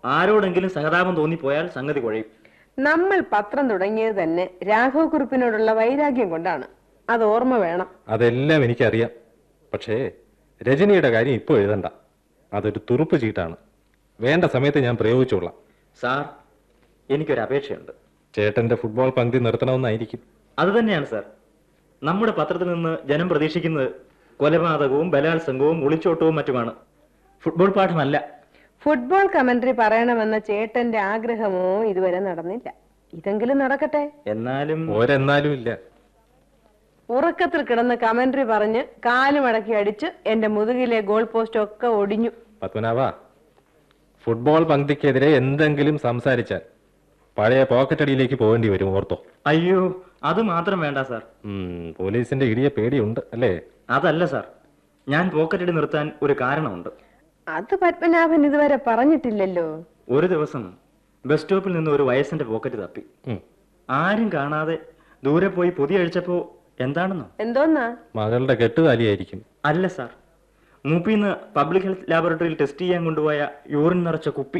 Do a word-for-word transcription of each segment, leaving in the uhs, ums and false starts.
ആരോടെങ്കിലും സഹതാപം തോന്നിപ്പോയാൽ സംഗതി കുഴയും. നമ്മൾ പത്രം തുടങ്ങിയത് തന്നെ രാഘവ് കുറുപ്പിനോടുള്ള വൈരാഗ്യം കൊണ്ടാണ്. അത് ഓർമ്മ വേണം. അതെല്ലാം എനിക്കറിയാം. പക്ഷേ രജനിയുടെ കാര്യം ഇപ്പോൾ എഴുതണ്ട. അതൊരു തുറുപ്പ് ചീട്ടാണ്. വേണ്ട സമയത്ത് ഞാൻ പ്രയോഗിച്ചോളാം. സാർ, എനിക്കൊരു അപേക്ഷയുണ്ട്. ചേട്ടന്റെ ഫുട്ബോൾ പങ്ക്തി നിർത്തണമെന്നായിരിക്കും. അത് തന്നെയാണ് സാർ. നമ്മുടെ പത്രത്തിൽ നിന്ന് ജനം പ്രതീക്ഷിക്കുന്നത് കൊലപാതകവും ബലാത്സംഗവും ഒളിച്ചോട്ടവും മറ്റുമാണ്. ഫുട്ബോൾ പാഠമല്ല. ഫുട്ബോൾ കമന്ററി പറയണമെന്ന ചേട്ടന്റെ ആഗ്രഹമോ ഇതുവരെ നടന്നില്ല. ഇതെങ്കിലും നടക്കട്ടെ. എന്നാലും ഒരെന്നാലും ഇല്ല. ഉറക്കത്തിൽ കിടന്ന് കമന്ററി പറഞ്ഞ് കാലുമടക്കി അടിച്ച് എന്റെ മുതുകിലെ ഗോൾ പോസ്റ്റ് ഒക്കെ ഒടിഞ്ഞു. പത്മനാഭ, ഫുട്ബോൾ പങ്ക്തിക്കെതിരെ എന്തെങ്കിലും സംസാരിച്ചാൽ പഴയ പോക്കറ്റടിയിലേക്ക് പോകേണ്ടി വരും, ഓർത്തോ? അയ്യോ, അത് മാത്രം വേണ്ട സാർ. പോലീസിന്റെ ഇടിയെ പേടിയുണ്ട് അല്ലേ? അതല്ല സാർ, ഞാൻ പോക്കറ്റടി നിർത്താൻ ഒരു കാരണമുണ്ട്. അത് പത്മനാഭൻ ഇതുവരെ പറഞ്ഞിട്ടില്ലല്ലോ. ഒരു ദിവസം ബസ് സ്റ്റോപ്പിൽ നിന്ന് ഒരു വയസ്സിന്റെ പോക്കറ്റ് തപ്പി. ആരും കാണാതെ ദൂരെ പോയി പൊതി അഴിച്ചപ്പോ എന്താണെന്നോ? എന്തോന്നാ? മകളുടെ കെട്ടുതാലിയായിരിക്കും. അല്ല സാർ, മൂപ്പിന്ന് പബ്ലിക് ഹെൽത്ത് ലാബോറട്ടറിയിൽ ടെസ്റ്റ് ചെയ്യാൻ കൊണ്ടുപോയ യൂറിൻ നിറച്ച കുപ്പി.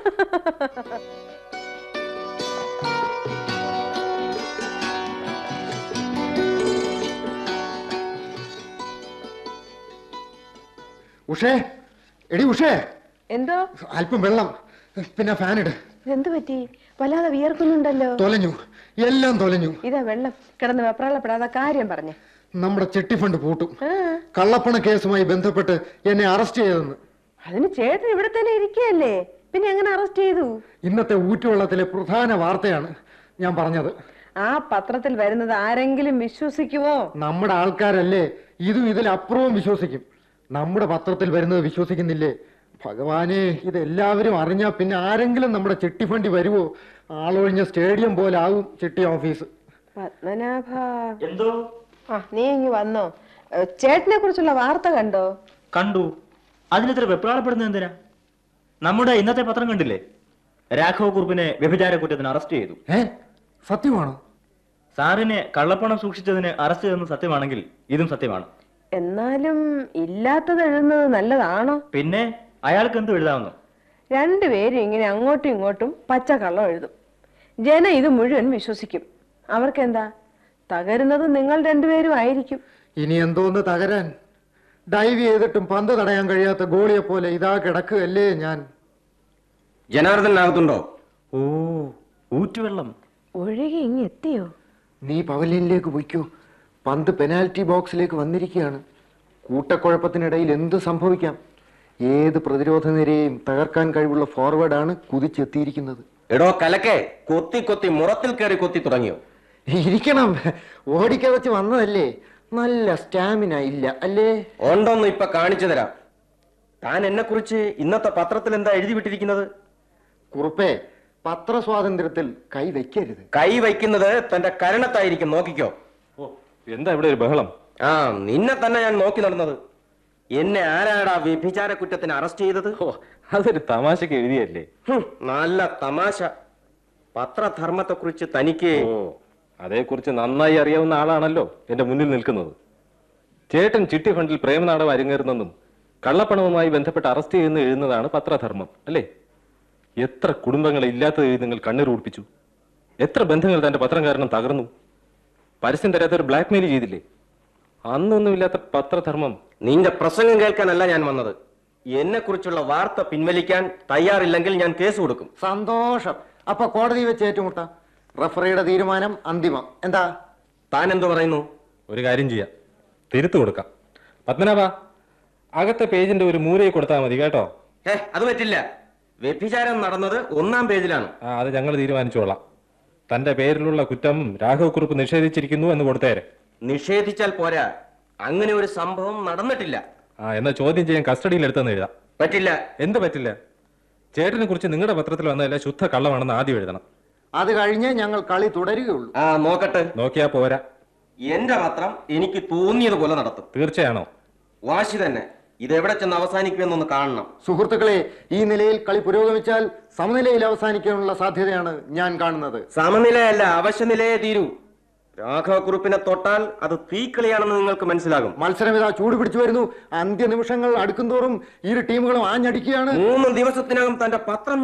ഉഷേ, എടി ഉഷേ. എന്തോ? അല്പം വെള്ളം, പിന്നെ ഫാൻ ഇട്. എന്തു പറ്റി? വല്ലാതെ വിയർക്കുന്നുണ്ടല്ലോ. തൊലഞ്ഞു, എല്ലാം തൊലഞ്ഞു. ഇതാ വെള്ളം. കിടന്ന് വെപ്രാളപ്പെടാതെ കാര്യം പറഞ്ഞേ. നമ്മുടെ ചെട്ടി ഫണ്ട് പൂട്ടും. കള്ളപ്പണ കേസുമായി ബന്ധപ്പെട്ട് എന്നെ അറസ്റ്റ് ചെയ്തെന്ന്. അതിന് ചേട്ടൻ ഇവിടെ തന്നെ ഇരിക്കുകയല്ലേ, പിന്നെ എങ്ങനെ അറസ്റ്റ് ചെയ്തു? ഇന്നത്തെ ഊറ്റുവെള്ളത്തിലെ പ്രധാന വാർത്തയാണ് ഞാൻ പറഞ്ഞത്. ആ പത്രത്തിൽ വരുന്നത് ആരെങ്കിലും വിശ്വസിക്കുമോ? നമ്മുടെ ആൾക്കാരല്ലേ ഇതും ഇതിലപ്പുറവും വിശ്വസിക്കും. നമ്മുടെ പത്രത്തിൽ വരുന്നത് വിശ്വസിക്കുന്നില്ലേ? ഭഗവാനെ, ഇതെല്ലാവരും അറിഞ്ഞാ പിന്നെ ആരെങ്കിലും നമ്മുടെ ചെട്ടി ഫണ്ടി വരുവോ? ആളൊഴിഞ്ഞ സ്റ്റേഡിയം പോലെ ആവും ചെട്ടി ഓഫീസ്. പത്മനാഭ, എന്തോ? ആ, നീ ഇങ്ങ് വന്നോ? ചേട്ടനെ കുറിച്ചുള്ള വാർത്ത കണ്ടോ? കണ്ടു. അതിനെത്ര വെപ്രാളപ്പെടുന്നത് എന്തിനാ? നമ്മുടെ ഇന്നത്തെ പത്രം കണ്ടില്ലേ? രാഘവ കുറുപ്പിനെ വ്യഭിചാര കുറ്റത്തിന് അറസ്റ്റ് ചെയ്തു. ഏ, സത്യമാണോ? സാറിനെ കള്ളപ്പണം സൂക്ഷിച്ചതിന് അറസ്റ്റ് ചെയ്തെന്ന് സത്യമാണെങ്കിൽ ഇതും സത്യമാണ്. എന്നാലും ഇല്ലാത്തത് എഴുതുന്നത് നല്ലതാണോ? പിന്നെ അയാൾക്ക് എന്ത് എഴുതാവുന്നു? രണ്ടുപേരും ഇങ്ങനെ അങ്ങോട്ടും ഇങ്ങോട്ടും പച്ചക്കള്ളം എഴുതും. ജനം ഇത് മുഴുവൻ വിശ്വസിക്കും. അവർക്കെന്താ? തകരുന്നത് നിങ്ങൾ രണ്ടുപേരും ആയിരിക്കും. ഇനി എന്തോന്ന് തകരാൻ? ഡൈവ് ചെയ്തിട്ടും പന്ത് തടയാൻ കഴിയാത്ത ഗോളിയെ പോലെ ഇതാ കിടക്കുകയല്ലേ ഞാൻ. ജനാർദ്ദനാകത്തുണ്ടോ? ഓ, ഊറ്റുവെള്ളം ഒഴുകി ഇങ്ങ് എത്തിയോ? നീ പവലിയനിലേക്ക് പോയിക്കോ. പന്ത് പെനാൽറ്റി ബോക്സിലേക്ക് വന്നിരിക്കുകയാണ്. കൂട്ടക്കുഴപ്പത്തിനിടയിൽ എന്ത് സംഭവിക്കാം? ഏത് പ്രതിരോധ നിരയെയും തകർക്കാൻ കഴിവുള്ള ഫോർവേഡാണ് കുതിച്ചെത്തിയിരിക്കുന്നത്. എടോ കലക്കെ, കൊത്തി കൊത്തി മുറത്തിൽ കയറി കൊത്തി തുടങ്ങിയോ? ഇരിക്കണം, ഓടിക്കതച്ച് വന്നതല്ലേ. നല്ല സ്റ്റാമിന ഇല്ല അല്ലേ? ഉണ്ടോന്ന് ഇപ്പൊ കാണിച്ചു തരാം. താൻ എന്നെ കുറിച്ച് ഇന്നത്തെ പത്രത്തിൽ എന്താ എഴുതി വിട്ടിരിക്കുന്നത്? കുറുപ്പേ, പത്രസ്വാതന്ത്ര്യത്തിൽ കൈ വയ്ക്കരുത്. കൈ വയ്ക്കുന്നത് തന്റെ കരണത്തായിരിക്കും, നോക്കിക്കോ. ഓ, എന്താ ഇവിടെ ഒരു ബഹളം? ആ, നിന്നെ തന്നെ ഞാൻ നോക്കി നടന്നത്. എന്നെ ആരാടാ വ്യഭിചാര കുറ്റത്തിന് അറസ്റ്റ് ചെയ്തത്? ഓ, അതൊരു തമാശക്ക് എഴുതിയല്ലേ? നല്ല തമാശ. പത്രധർമ്മത്തെ കുറിച്ച് തനിക്ക് ഓ, അതേക്കുറിച്ച് നന്നായി അറിയാവുന്ന ആളാണല്ലോ എന്റെ മുന്നിൽ നിൽക്കുന്നത്. ചേട്ടൻ ചിട്ടി ഫണ്ടിൽ പ്രേമനാടകം അരങ്ങേറുന്നെന്നും കള്ളപ്പണവുമായി ബന്ധപ്പെട്ട് അറസ്റ്റ് ചെയ്യുന്ന എഴുതുന്നതാണ് പത്രധർമ്മം അല്ലേ? എത്ര കുടുംബങ്ങളെ ഇല്ലാത്തത് എഴുതി നിങ്ങൾ കണ്ണീർ കുടിപ്പിച്ചു. എത്ര ബന്ധങ്ങൾ തന്റെ പത്രം കാരണം തകർന്നു. പരസ്യം തരാത്തൊരു ബ്ലാക്ക് മെയിൽ ചെയ്തില്ലേ? അന്നൊന്നുമില്ലാത്ത പത്രധർമ്മം. നിന്റെ പ്രസംഗം കേൾക്കാനല്ല ഞാൻ വന്നത്. എന്നെ കുറിച്ചുള്ള വാർത്ത പിൻവലിക്കാൻ തയ്യാറില്ലെങ്കിൽ ഞാൻ കേസ് കൊടുക്കും. സന്തോഷം. അപ്പൊ കോടതി വെച്ച് ഏറ്റുമുട്ടാം. റഫറിയുടെ തീരുമാനം അന്തിമം. എന്താ? താൻ എന്തു പറയുന്നു? ഒരു കാര്യം ചെയ്യാം, തിരുത്തു കൊടുക്കാം. പത്മനാഭ, അകത്തെ പേജിന്റെ ഒരു മൂലയിൽ കൊടുത്താൽ മതി കേട്ടോ. ഏ, അത് പറ്റില്ല. വ്യഭിചാരം നടന്നത് ഒന്നാം പേജിലാണ്. ആ, അത് ഞങ്ങൾ തീരുമാനിച്ചോളാം. തന്റെ പേരിലുള്ള കുറ്റം രാഘവ കുറുപ്പ് നിഷേധിച്ചിരിക്കുന്നു എന്ന് കൊടുത്തേരെ. നിഷേധിച്ചാൽ പോരാ, അങ്ങനെ ഒരു സംഭവം നടന്നിട്ടില്ല. ആ, എന്നാ ചോദ്യം ചെയ്യാൻ കസ്റ്റഡിയിൽ എടുത്തെന്ന് എഴുതാം. പറ്റില്ല. എന്ത് പറ്റില്ല? ചേട്ടനെ കുറിച്ച് നിങ്ങളുടെ പത്രത്തിൽ വന്നതല്ല ശുദ്ധ കള്ളമാണെന്ന് ആദ്യം എഴുതണം. അത് കഴിഞ്ഞ് ഞങ്ങൾ കളി തുടരുകയുള്ളൂ. ആ, നോക്കട്ടെ. നോക്കിയാ പോരാ. എന്റെ പത്രം എനിക്ക് തോന്നിയതുപോലെ നടത്തും. തീർച്ചയാണോ? വാശി തന്നെ. ഇതെവിടെ ചെന്ന് അവസാനിക്കുമെന്നൊന്ന് കാണണം. സുഹൃത്തുക്കളെ, ഈ നിലയിൽ കളി പുരോഗമിച്ചാൽ സമനിലയിൽ അവസാനിക്കാനുള്ള സാധ്യതയാണ് ഞാൻ കാണുന്നത്. സമനിലയല്ല, അവശ്യനിലയെ തീരൂ. രാഘവക്കുറുപ്പിനെ തൊട്ടാൽ അത് തീക്കളിയാണെന്ന് നിങ്ങൾക്ക് മനസ്സിലാകും. മത്സരം ഇതാ ചൂട് പിടിച്ചു വരുന്നു. അന്ത്യ നിമിഷങ്ങൾ അടുക്കുംതോറും ഇരു ടീമുകളും ആഞ്ഞടിക്കുകയാണ്. മൂന്ന് ദിവസത്തിനകം തന്റെ പത്രം